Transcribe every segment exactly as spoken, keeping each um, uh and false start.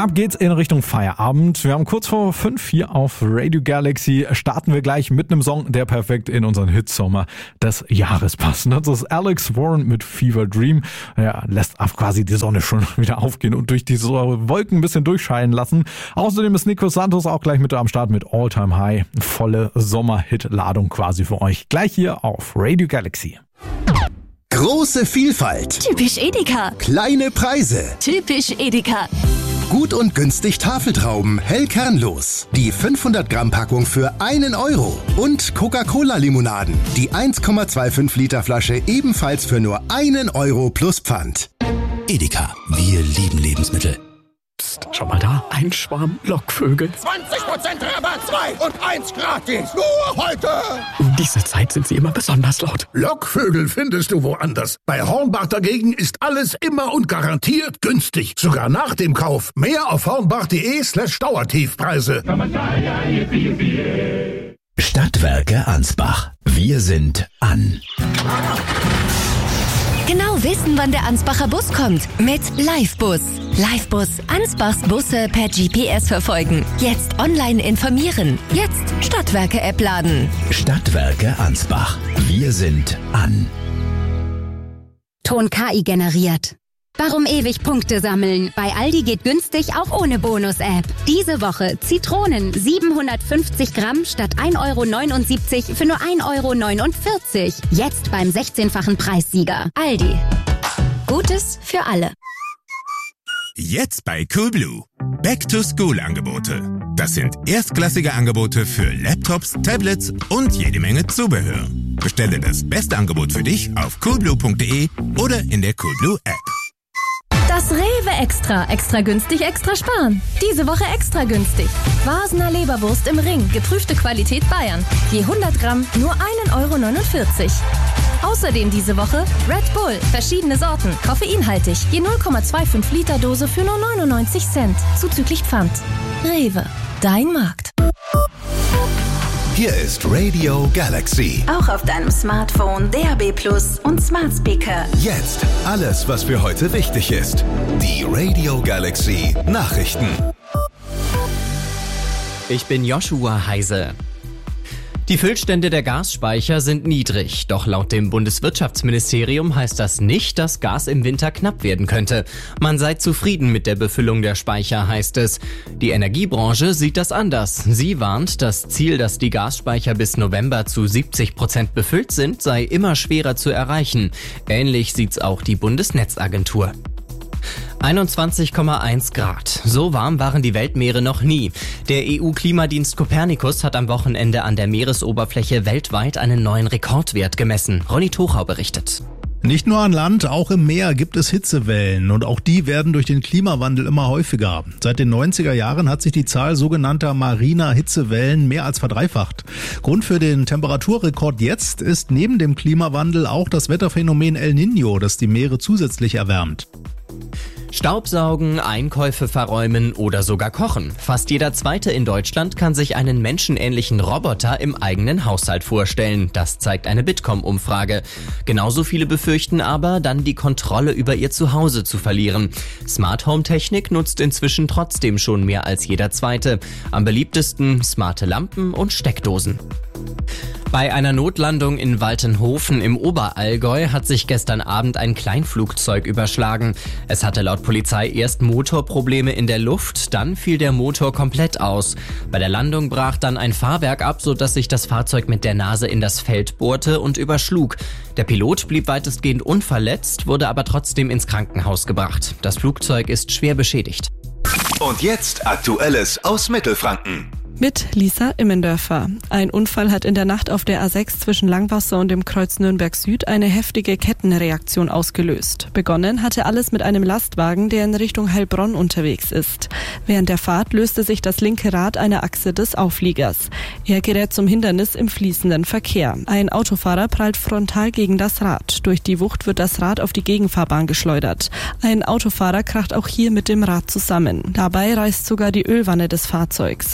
Ab geht's in Richtung Feierabend. Wir haben kurz vor fünf hier auf Radio Galaxy. Starten wir gleich mit einem Song, der perfekt in unseren Hitsommer des Jahres passt. Das ist Alex Warren mit Fever Dream. Er lässt ab quasi die Sonne schon wieder aufgehen und durch diese Wolken ein bisschen durchscheinen lassen. Außerdem ist Nico Santos auch gleich mit am Start mit All Time High. Volle Sommer-Hit-Ladung quasi für euch. Gleich hier auf Radio Galaxy. Große Vielfalt. Typisch Edeka. Kleine Preise. Typisch Edeka. Gut und günstig Tafeltrauben, hell kernlos. Die fünfhundert Gramm Packung für einen Euro. Und Coca-Cola-Limonaden. Die eins Komma fünfundzwanzig Liter Flasche ebenfalls für nur einen Euro plus Pfand. Edeka, wir lieben Lebensmittel. Psst, schau mal da, ein Schwarm Lockvögel. zwanzig Prozent Rabatt, zwei und eins gratis. Nur heute. Um diese Zeit sind sie immer besonders laut. Lockvögel findest du woanders. Bei Hornbach dagegen ist alles immer und garantiert günstig. Sogar nach dem Kauf. Mehr auf hornbach.de slash Dauertiefpreise. Stadtwerke Ansbach. Wir sind an. Genau wissen, wann der Ansbacher Bus kommt. Mit Livebus. Livebus. Ansbachs Busse per G P S verfolgen. Jetzt online informieren. Jetzt Stadtwerke-App laden. Stadtwerke Ansbach. Wir sind an. Ton K I generiert. Warum ewig Punkte sammeln? Bei Aldi geht günstig auch ohne Bonus-App. Diese Woche Zitronen siebenhundertfünfzig Gramm statt ein Euro neunundsiebzig für nur ein Euro neunundvierzig. Jetzt beim sechzehnfachen Preissieger. Aldi. Gutes für alle. Jetzt bei Coolblue. Back-to-School-Angebote. Das sind erstklassige Angebote für Laptops, Tablets und jede Menge Zubehör. Bestelle das beste Angebot für dich auf coolblue punkt de oder in der Coolblue-App. Das Rewe Extra. Extra günstig, extra sparen. Diese Woche extra günstig. Vasener Leberwurst im Ring. Geprüfte Qualität Bayern. Je hundert Gramm nur ein Euro neunundvierzig. Außerdem diese Woche Red Bull. Verschiedene Sorten. Koffeinhaltig. Je null Komma fünfundzwanzig Liter Dose für nur neunundneunzig Cent. Zuzüglich Pfand. Rewe. Dein Markt. Hier ist Radio Galaxy. Auch auf deinem Smartphone, D A B Plus und Smart Speaker. Jetzt alles, was für heute wichtig ist. Die Radio Galaxy Nachrichten. Ich bin Joshua Heise. Die Füllstände der Gasspeicher sind niedrig, doch laut dem Bundeswirtschaftsministerium heißt das nicht, dass Gas im Winter knapp werden könnte. Man sei zufrieden mit der Befüllung der Speicher, heißt es. Die Energiebranche sieht das anders. Sie warnt, das Ziel, dass die Gasspeicher bis November zu siebzig Prozent befüllt sind, sei immer schwerer zu erreichen. Ähnlich sieht's auch die Bundesnetzagentur. einundzwanzig Komma eins Grad. So warm waren die Weltmeere noch nie. Der E U-Klimadienst Copernicus hat am Wochenende an der Meeresoberfläche weltweit einen neuen Rekordwert gemessen. Ronny Tuchau berichtet. Nicht nur an Land, auch im Meer gibt es Hitzewellen und auch die werden durch den Klimawandel immer häufiger. Seit den neunziger Jahren hat sich die Zahl sogenannter mariner Hitzewellen mehr als verdreifacht. Grund für den Temperaturrekord jetzt ist neben dem Klimawandel auch das Wetterphänomen El Niño, das die Meere zusätzlich erwärmt. Staubsaugen, Einkäufe verräumen oder sogar kochen. Fast jeder Zweite in Deutschland kann sich einen menschenähnlichen Roboter im eigenen Haushalt vorstellen. Das zeigt eine Bitkom-Umfrage. Genauso viele befürchten aber, dann die Kontrolle über ihr Zuhause zu verlieren. Smart Home Technik nutzt inzwischen trotzdem schon mehr als jeder Zweite. Am beliebtesten smarte Lampen und Steckdosen. Bei einer Notlandung in Waltenhofen im Oberallgäu hat sich gestern Abend ein Kleinflugzeug überschlagen. Es hatte laut Polizei erst Motorprobleme in der Luft, dann fiel der Motor komplett aus. Bei der Landung brach dann ein Fahrwerk ab, sodass sich das Fahrzeug mit der Nase in das Feld bohrte und überschlug. Der Pilot blieb weitestgehend unverletzt, wurde aber trotzdem ins Krankenhaus gebracht. Das Flugzeug ist schwer beschädigt. Und jetzt Aktuelles aus Mittelfranken. Mit Lisa Immendörfer. Ein Unfall hat in der Nacht auf der A sechs zwischen Langwasser und dem Kreuz Nürnberg Süd eine heftige Kettenreaktion ausgelöst. Begonnen hatte alles mit einem Lastwagen, der in Richtung Heilbronn unterwegs ist. Während der Fahrt löste sich das linke Rad einer Achse des Aufliegers. Er gerät zum Hindernis im fließenden Verkehr. Ein Autofahrer prallt frontal gegen das Rad. Durch die Wucht wird das Rad auf die Gegenfahrbahn geschleudert. Ein Autofahrer kracht auch hier mit dem Rad zusammen. Dabei reißt sogar die Ölwanne des Fahrzeugs. Auf mehr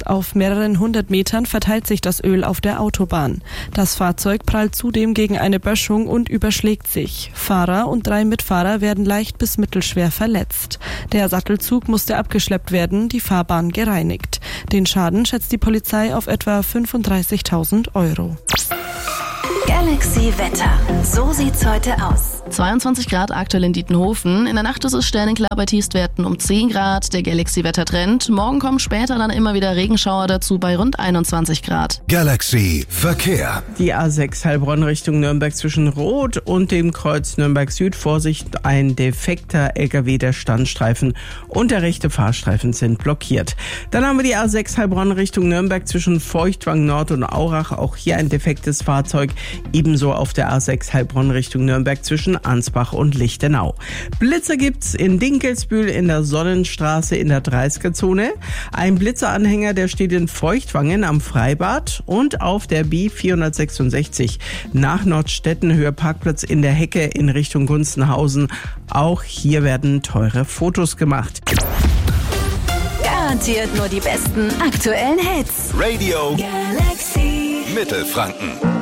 mehreren hundert Metern verteilt sich das Öl auf der Autobahn. Das Fahrzeug prallt zudem gegen eine Böschung und überschlägt sich. Fahrer und drei Mitfahrer werden leicht bis mittelschwer verletzt. Der Sattelzug musste abgeschleppt werden, die Fahrbahn gereinigt. Den Schaden schätzt die Polizei auf etwa fünfunddreißigtausend Euro. Galaxy Wetter. So sieht's heute aus. zweiundzwanzig Grad aktuell in Dietenhofen. In der Nacht ist es sternenklar bei Tiefstwerten um zehn Grad. Der Galaxy-Wettertrend. Morgen kommen später dann immer wieder Regenschauer dazu bei rund einundzwanzig Grad. Galaxy Verkehr. Die A sechs Heilbronn Richtung Nürnberg zwischen Rot und dem Kreuz Nürnberg Süd. Vorsicht, ein defekter L K W der Standstreifen und der rechte Fahrstreifen sind blockiert. Dann haben wir die A sechs Heilbronn Richtung Nürnberg zwischen Feuchtwang Nord und Aurach. Auch hier ein defektes Fahrzeug. Ebenso auf der A sechs Heilbronn Richtung Nürnberg zwischen Ansbach und Lichtenau. Blitzer gibt's in Dinkelsbühl in der Sonnenstraße in der dreißiger-Zone. Ein Blitzeranhänger, der steht in Feuchtwangen am Freibad und auf der B vierhundertsechsundsechzig nach Nordstetten, Höhe Parkplatz in der Hecke in Richtung Gunzenhausen. Auch hier werden teure Fotos gemacht. Garantiert nur die besten aktuellen Hits. Radio Galaxy Mittelfranken.